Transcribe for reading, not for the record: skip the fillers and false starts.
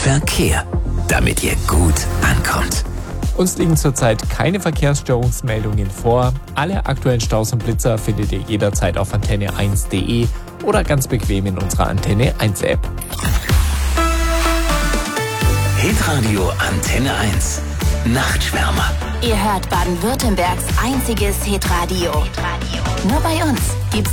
Verkehr, damit ihr gut ankommt. Uns liegen zurzeit keine Verkehrsstörungsmeldungen vor. Alle aktuellen Staus und Blitzer findet ihr jederzeit auf antenne1.de oder ganz bequem in unserer Antenne 1 App. Hitradio Antenne 1. Nachtschwärmer. Ihr hört Baden-Württembergs einziges Hitradio. Nur bei uns gibt's